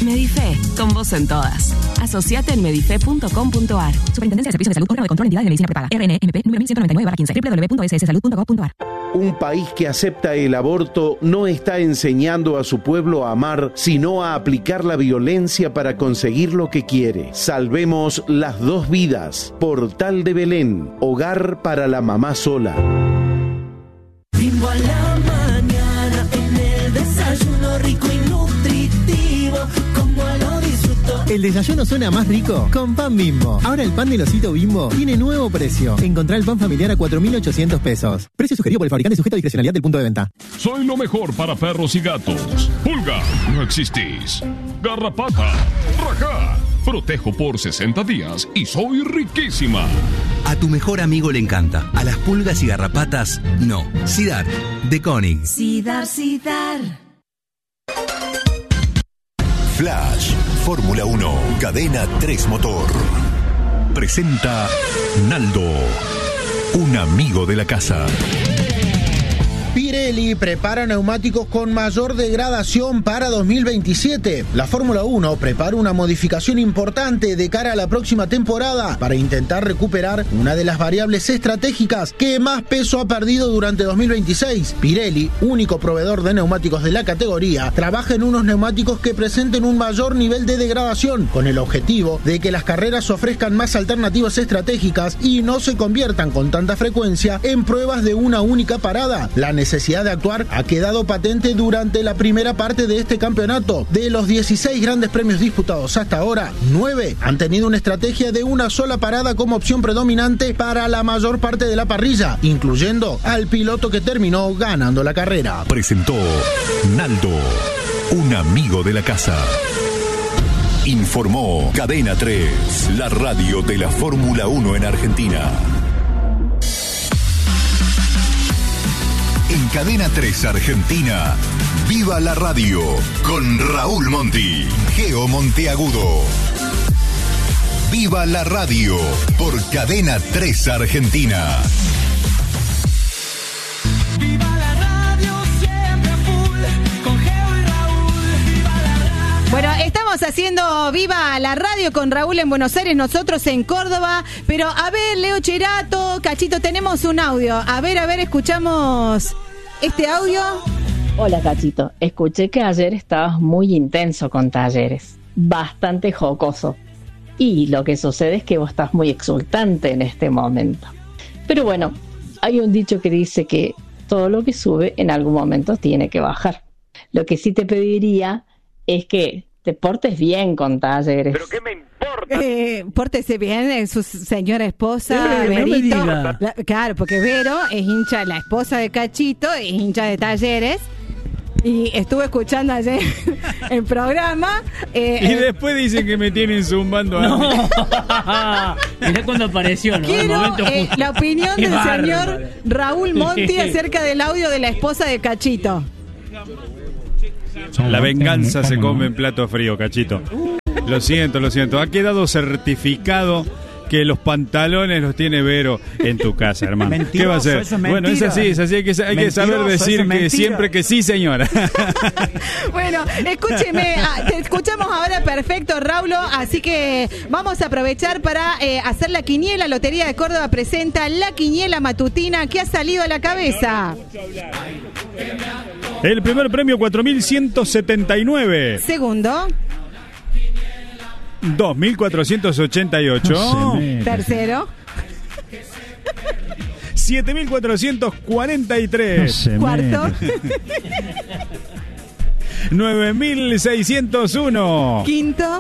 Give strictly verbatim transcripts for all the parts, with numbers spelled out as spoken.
Medife, con vos en todas. Asociate en medife punto com punto ar. Superintendencia de Servicios de Salud, órgano de control de entidades de medicina prepaga. R N M P número mil ciento noventa y nueve barra quince. doble u doble u doble u punto s s salud punto gov punto ar. Un país que acepta el aborto no está enseñando a su pueblo a amar, sino a aplicar la violencia para conseguir lo que quiere. Salvemos las dos vidas. Portal de Belén, hogar para la mamá sola. Bimbo a la mañana, en el desayuno rico y nutritivo, como lo disfruto. El desayuno suena más rico con pan Bimbo. Ahora el pan del osito Bimbo tiene nuevo precio. Encontrá el pan familiar a cuatro mil ochocientos pesos. Precio sugerido por el fabricante, sujeto a discrecionalidad del punto de venta. Soy lo mejor para perros y gatos. Pulga, no existís. Garrapata, rajá. Protejo por sesenta días y soy riquísima. A tu mejor amigo le encanta. A las pulgas y garrapatas, no. Sidar, de Koenig. Sidar, Sidar. Flash, Fórmula uno, Cadena tres Motor. Presenta Naldo, un amigo de la casa. Pirelli prepara neumáticos con mayor degradación para dos mil veintisiete. La Fórmula uno prepara una modificación importante de cara a la próxima temporada para intentar recuperar una de las variables estratégicas que más peso ha perdido durante dos mil veintiséis. Pirelli, único proveedor de neumáticos de la categoría, trabaja en unos neumáticos que presenten un mayor nivel de degradación, con el objetivo de que las carreras ofrezcan más alternativas estratégicas y no se conviertan con tanta frecuencia en pruebas de una única parada. La necesidad de actuar ha quedado patente durante la primera parte de este campeonato. De los dieciséis grandes premios disputados hasta ahora, nueve han tenido una estrategia de una sola parada como opción predominante para la mayor parte de la parrilla, incluyendo al piloto que terminó ganando la carrera. Presentó Naldo, un amigo de la casa. Informó Cadena tres, la radio de la Fórmula uno en Argentina. En Cadena tres Argentina, Viva la Radio, con Raúl Monti, Geo Monteagudo. Viva la Radio, por Cadena tres Argentina. Viva la radio, siempre a full, con Geo y Raúl. Viva la radio. Bueno, estamos haciendo Viva la Radio con Raúl en Buenos Aires, nosotros en Córdoba. Pero a ver, Leo Cherato, Cachito, tenemos un audio. A ver, a ver, escuchamos este audio. Hola, Cachito. Escuché que ayer estabas muy intenso con Talleres. Bastante jocoso. Y lo que sucede es que vos estás muy exultante en este momento. Pero bueno, hay un dicho que dice que todo lo que sube en algún momento tiene que bajar. Lo que sí te pediría es que te portes bien con Talleres. ¿Pero qué me importa? Eh, pórtese bien, eh, su señora esposa, Eh, no me Verito. diga. La- claro, porque Vero es hincha, la esposa de Cachito, es hincha de Talleres. Y estuve escuchando ayer el programa. Eh, Y eh, después dicen que me tienen zumbando a mí. Mirá cuando apareció, ¿no? El Quiero momento eh, justo. la opinión Qué del bárbaro. señor Raúl Monti acerca del audio de la esposa de Cachito. La venganza se come en plato frío, Cachito. Lo siento, lo siento. Ha quedado certificado que los pantalones los tiene Vero en tu casa, hermano. Mentiroso, ¿Qué va a hacer? eso es Bueno, es mentira. así, es así. Hay que, hay que saber Mentiroso, decir eso es que mentira. siempre que sí, señora. Bueno, escúcheme, ah, te escuchamos ahora perfecto, Raulo, así que vamos a aprovechar para eh, hacer la quiniela. Lotería de Córdoba presenta la quiniela matutina que ha salido a la cabeza. El primer premio, cuatro mil ciento setenta y nueve. Segundo. dos mil cuatrocientos ochenta y ocho. Tercero. siete mil cuatrocientos cuarenta y tres. Cuarto. nueve mil seiscientos uno. Quinto.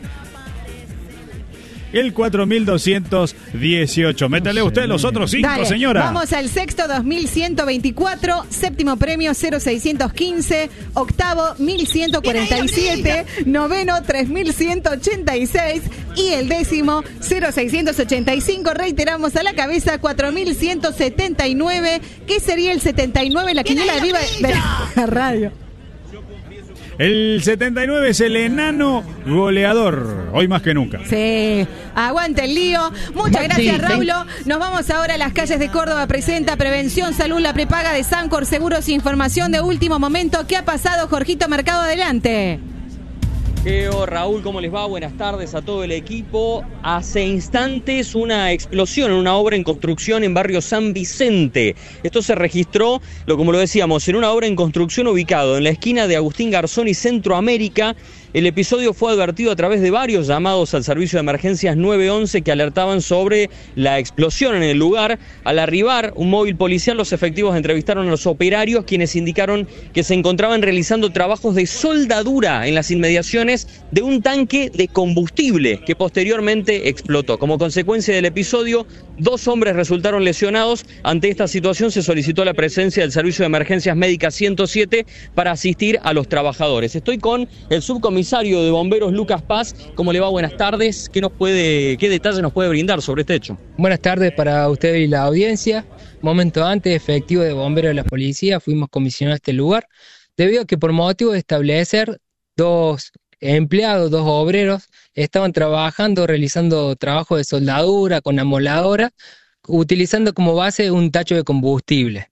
El cuatro mil doscientos dieciocho. Métale usted los otros cinco, Dale, señora. vamos al sexto, dos mil ciento veinticuatro. Séptimo premio, cero seiscientos quince. Octavo, mil ciento cuarenta y siete. Noveno, tres mil ciento ochenta y seis. Y el décimo, cero seiscientos ochenta y cinco. Reiteramos a la cabeza, cuatro mil ciento setenta y nueve. ¿Qué sería el setenta y nueve? La quiniela de Viva de la radio. El setenta y nueve es el enano goleador. Hoy más que nunca. Sí, aguante el lío. Muchas Sí, gracias, sí. Raulo. Nos vamos ahora a las calles de Córdoba. Presenta Prevención Salud, la prepaga de Sancor Seguros. Información de último momento. ¿Qué ha pasado, Jorgito Mercado? Adelante. Geo, Raúl, ¿cómo les va? Buenas tardes a todo el equipo. Hace instantes una explosión en una obra en construcción en barrio San Vicente. Esto se registró, lo como lo decíamos, en una obra en construcción ubicado en la esquina de Agustín Garzón y Centroamérica. El episodio fue advertido a través de varios llamados al servicio de emergencias nueve once que alertaban sobre la explosión en el lugar. Al arribar un móvil policial, los efectivos entrevistaron a los operarios, quienes indicaron que se encontraban realizando trabajos de soldadura en las inmediaciones de un tanque de combustible que posteriormente explotó. Como consecuencia del episodio, dos hombres resultaron lesionados. Ante esta situación se solicitó la presencia del servicio de emergencias médicas ciento siete para asistir a los trabajadores. Estoy con el subcomisario de bomberos Lucas Paz. ¿Cómo le va? Buenas tardes. ¿Qué nos puede, qué detalles nos puede brindar sobre este hecho? Buenas tardes para usted y la audiencia. Momento antes, efectivo de bomberos de la policía, fuimos comisionados a este lugar, debido a que por motivo de establecer, dos empleados, dos obreros, estaban trabajando, realizando trabajo de soldadura con amoladora, utilizando como base un tacho de combustible.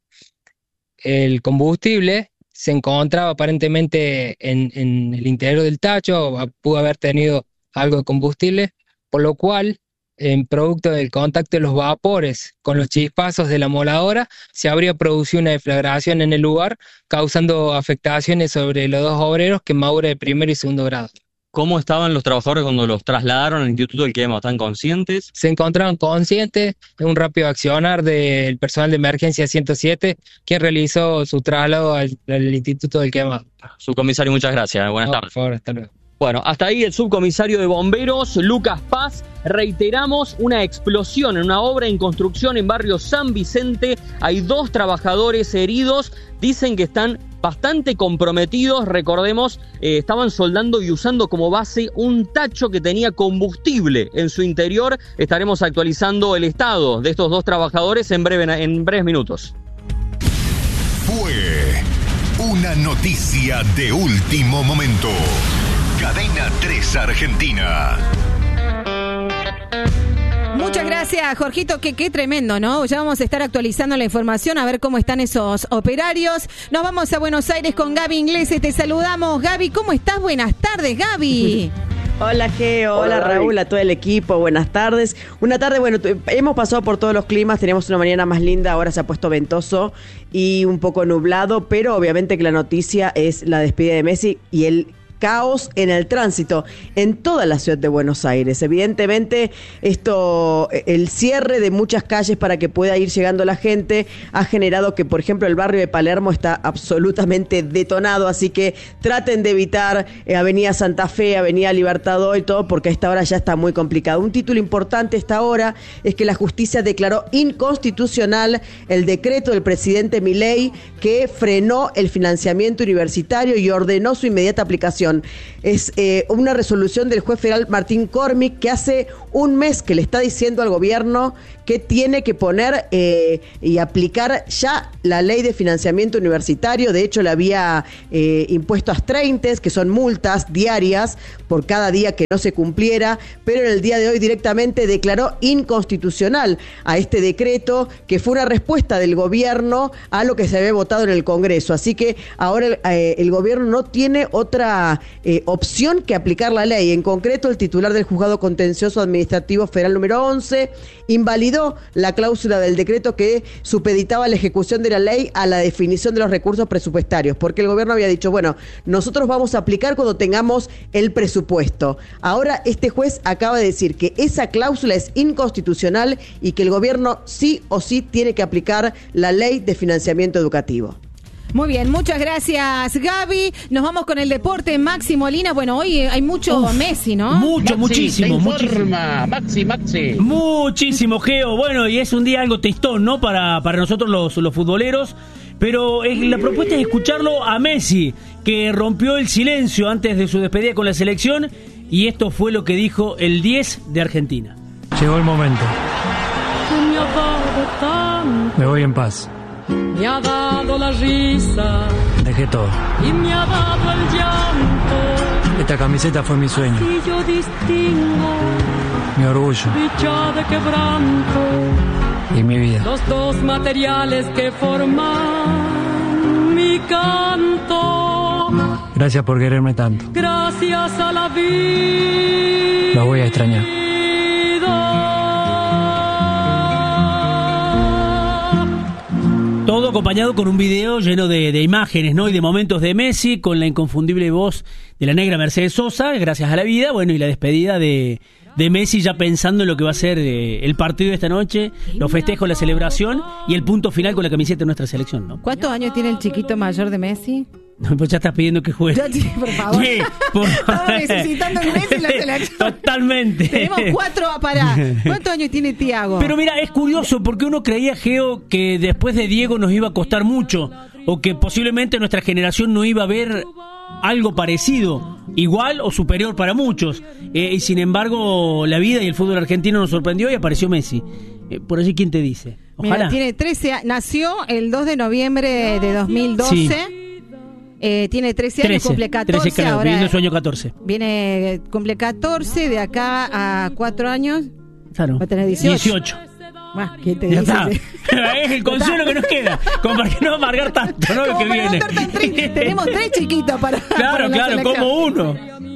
El combustible se encontraba aparentemente en, en el interior del tacho, pudo haber tenido algo de combustible, por lo cual, en producto del contacto de los vapores con los chispazos de la amoladora, se habría producido una deflagración en el lugar, causando afectaciones sobre los dos obreros, quemadura de primer y segundo grado. ¿Cómo estaban los trabajadores cuando los trasladaron al Instituto del Quema? ¿Están conscientes? Se encontraban conscientes de un rápido accionar del personal de emergencia ciento siete, quien realizó su traslado al, al Instituto del Quema. Subcomisario, muchas gracias. Buenas no, tardes. Por favor, hasta luego. Bueno, hasta ahí el subcomisario de bomberos, Lucas Paz. Reiteramos, una explosión en una obra en construcción en barrio San Vicente. Hay dos trabajadores heridos. Dicen que están bastante comprometidos. Recordemos, eh, estaban soldando y usando como base un tacho que tenía combustible en su interior. Estaremos actualizando el estado de estos dos trabajadores en, breve, en breves minutos. Fue una noticia de último momento. Cadena tres Argentina. Muchas gracias, Jorgito, que qué tremendo, ¿no? Ya vamos a estar actualizando la información, a ver cómo están esos operarios. Nos vamos a Buenos Aires con Gaby Inglese, te saludamos. Gaby, ¿cómo estás? Buenas tardes, Gaby. Hola, Geo, hola, hola Raúl, a todo el equipo, buenas tardes. Una tarde, bueno, hemos pasado por todos los climas, teníamos una mañana más linda, ahora se ha puesto ventoso y un poco nublado, pero obviamente que la noticia es la despedida de Messi y el caos en el tránsito en toda la ciudad de Buenos Aires. Evidentemente, esto, el cierre de muchas calles para que pueda ir llegando la gente ha generado que, por ejemplo, el barrio de Palermo está absolutamente detonado, así que traten de evitar eh, Avenida Santa Fe, Avenida Libertador y todo, porque a esta hora ya está muy complicado. Un título importante a esta hora es que la justicia declaró inconstitucional el decreto del presidente Milei que frenó el financiamiento universitario y ordenó su inmediata aplicación. Es eh, una resolución del juez federal Martín Cormick que hace un mes que le está diciendo al gobierno que tiene que poner eh, y aplicar ya la ley de financiamiento universitario. De hecho, le había eh, impuesto astreintes, que son multas diarias por cada día que no se cumpliera, pero en el día de hoy directamente declaró inconstitucional a este decreto, que fue una respuesta del gobierno a lo que se había votado en el Congreso. Así que ahora eh, el gobierno no tiene otra eh, opción que aplicar la ley. En concreto, el titular del Juzgado Contencioso Administrativo Federal número once invalidó la cláusula del decreto que supeditaba la ejecución de la ley a la definición de los recursos presupuestarios, porque el gobierno había dicho, bueno, nosotros vamos a aplicar cuando tengamos el presupuesto. Ahora este juez acaba de decir que esa cláusula es inconstitucional y que el gobierno sí o sí tiene que aplicar la ley de financiamiento educativo. Muy bien, muchas gracias, Gaby. Nos vamos con el deporte. Maxi Molina. Bueno, hoy hay mucho Uf, Messi, ¿no? Mucho, Maxi, muchísimo. muchísimo. Maxi, Maxi. Muchísimo, Geo. Bueno, y es un día algo tristón, ¿no? Para, para nosotros los, los futboleros. Pero eh, la propuesta es escucharlo a Messi, que rompió el silencio antes de su despedida con la selección. Y esto fue lo que dijo el diez de Argentina. Llegó el momento. Me voy en paz. Me ha dado la risa. Dejé todo. Y me ha dado el llanto. Esta camiseta fue mi sueño. Y yo distingo. Mi orgullo. Dicha de quebranto. Y mi vida. Los dos materiales que forman mi canto. Gracias por quererme tanto. Gracias a la vida. Los voy a extrañar. Todo acompañado con un video lleno de, de imágenes, ¿no? Y de momentos de Messi, con la inconfundible voz de la negra Mercedes Sosa, gracias a la vida, bueno, y la despedida de, de Messi ya pensando en lo que va a ser eh, el partido de esta noche, los festejos, la celebración y el punto final con la camiseta de nuestra selección, ¿no? ¿Cuántos años tiene el chiquito mayor de Messi? No, pues ya estás pidiendo que juegue. Ya, sí, por favor. Sí, por... Estamos necesitando un Messi en la selección. Totalmente. Tenemos cuatro para. ¿Cuántos años tiene Thiago? Pero mira, es curioso porque uno creía, Geo, que después de Diego nos iba a costar mucho, o que posiblemente nuestra generación no iba a ver algo parecido, igual o superior para muchos. Eh, y sin embargo, la vida y el fútbol argentino nos sorprendió y apareció Messi. Eh, por allí, ¿quién te dice? Ojalá. Mira, tiene trece años. Nació el dos de noviembre de dos mil doce. Sí. Eh, tiene trece años, cumple catorce. trece, claro, ahora viene su año catorce. Viene, cumple catorce, de acá a cuatro años. Claro. Va a tener dieciocho. dieciocho. Bah, ¿quién te Ya dice? está. Es el consuelo que nos queda, como para que no amargar tanto, ¿no? Lo que para viene. no estar tan triste. Tenemos tres chiquitos para. Claro, para la claro, selección. como uno.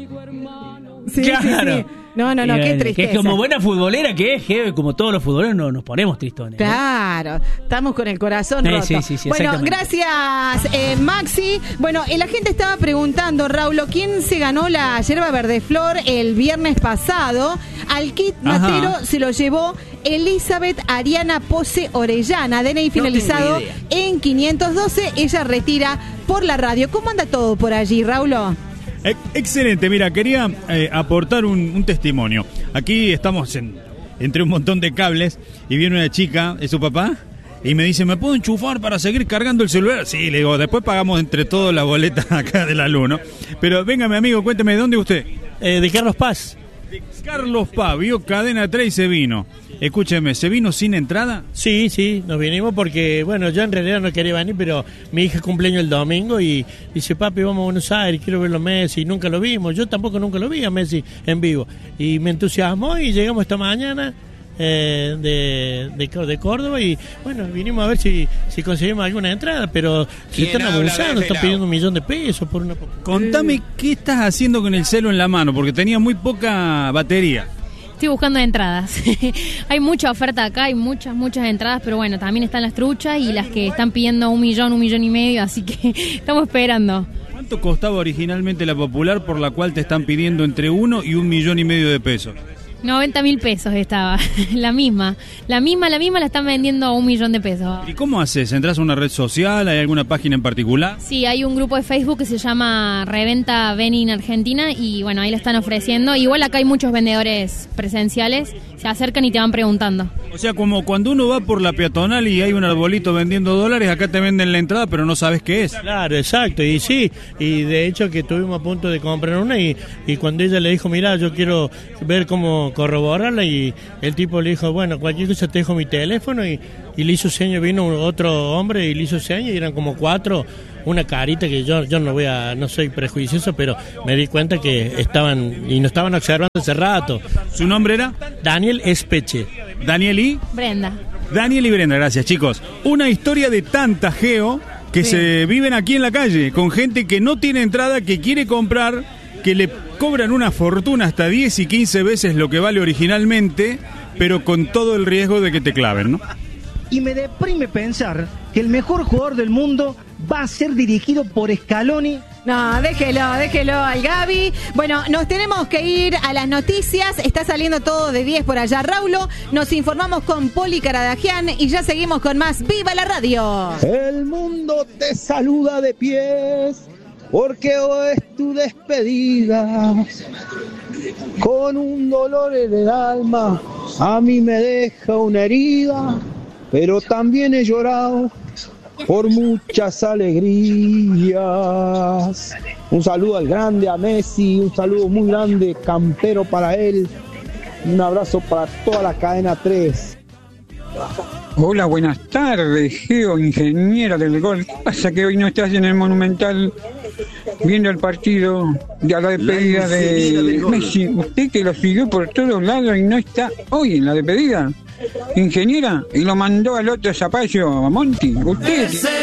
Sí, claro. sí, sí. No, no, no, Y, qué eh, tristeza. Que es como buena futbolera que es, que como todos los futboleros no, nos ponemos tristones. Claro, estamos con el corazón Eh, roto. sí, sí, sí, bueno, exactamente. gracias eh, Maxi. Bueno, eh, la gente estaba preguntando, Raúl, ¿quién se ganó la yerba verde flor el viernes pasado? Al kit matero Ajá. se lo llevó Elizabeth Ariana Pose Orellana, D N I finalizado idea. en quinientos doce. Ella retira por la radio. ¿Cómo anda todo por allí, Raúl? Excelente, mira, quería eh, aportar un, un testimonio. Aquí estamos en, entre un montón de cables y viene una chica, es su papá, y me dice, ¿me puedo enchufar para seguir cargando el celular? Sí, le digo, después pagamos entre todos la boleta acá de la luz, ¿no? Pero venga, mi amigo, cuénteme, ¿de dónde usted? Eh, de Carlos Paz. De Carlos Paz, vio Cadena tres y se vino. Escúcheme, ¿se vino sin entrada? Sí, sí, nos vinimos porque, bueno, yo en realidad no quería venir, pero mi hija cumpleaños el domingo y dice, papi, vamos a Buenos Aires, quiero verlo a Messi, y nunca lo vimos, yo tampoco nunca lo vi a Messi en vivo. Y me entusiasmó y llegamos esta mañana eh, de, de, de Córdoba y, bueno, vinimos a ver si, si conseguimos alguna entrada, pero se están abusando, están pidiendo un millón de pesos por una... Contame, ¿qué estás haciendo con el celu en la mano? Porque tenía muy poca batería. Estoy buscando entradas. Hay mucha oferta acá, hay muchas, muchas entradas, pero bueno, también están las truchas y las que están pidiendo un millón, un millón y medio, así que estamos esperando. ¿Cuánto costaba originalmente la popular por la cual te están pidiendo entre uno y un millón y medio de pesos? noventa mil pesos estaba, la misma. La misma, la misma la están vendiendo a un millón de pesos. ¿Y cómo haces? ¿Entras a una red social? ¿Hay alguna página en particular? Sí, hay un grupo de Facebook que se llama Reventa Benin Argentina y bueno, ahí la están ofreciendo. Igual acá hay muchos vendedores presenciales, se acercan y te van preguntando. O sea, como cuando uno va por la peatonal y hay un arbolito vendiendo dólares, acá te venden la entrada, pero no sabes qué es. Claro, exacto, y sí, y de hecho que estuvimos a punto de comprar una y, y cuando ella le dijo, mira, yo quiero ver cómo corroborarla y el tipo le dijo, bueno, cualquier cosa te dejo mi teléfono y, y le hizo señas, vino otro hombre y le hizo señas y eran como cuatro, una carita que yo yo no voy a, no soy prejuicioso, pero me di cuenta que estaban y nos estaban observando hace rato. ¿Su nombre era? Daniel Espeche. ¿Daniel y? Brenda. Daniel y Brenda, gracias chicos. Una historia de tanta, Geo, que sí. se viven aquí en la calle, con gente que no tiene entrada, que quiere comprar, que le cobran una fortuna hasta diez y quince veces lo que vale originalmente, pero con todo el riesgo de que te claven, ¿no? Y me deprime pensar que el mejor jugador del mundo va a ser dirigido por Scaloni. No, déjelo, déjelo al Gaby. Bueno, nos tenemos que ir a las noticias. Está saliendo todo de diez por allá, Raulo. Nos informamos con Poli Caradagian y ya seguimos con más ¡Viva la Radio! El mundo te saluda de pies porque hoy es tu despedida. Con un dolor en el alma a mí me deja una herida, pero también he llorado por muchas alegrías. Un saludo al grande, a Messi, un saludo muy grande, campero para él. Un abrazo para toda la cadena tres. Hola, buenas tardes, Geo, ingeniera del gol. ¿Qué pasa que hoy no estás en el Monumental viendo el partido de la despedida de Messi? Usted que lo siguió por todos lados y no está hoy en la despedida. Ingeniera, y lo mandó al otro zapallo, a Monti. Usted...